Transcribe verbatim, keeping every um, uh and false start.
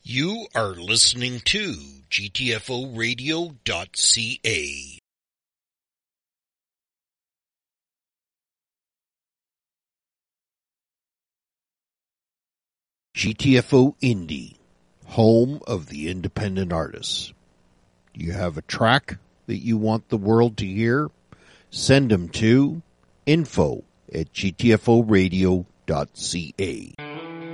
You are listening to G T F O radio dot C A. G T F O Indie, home of the independent artists. You have a track that you want the world to hear? Send them to info at G T F O radio dot C A.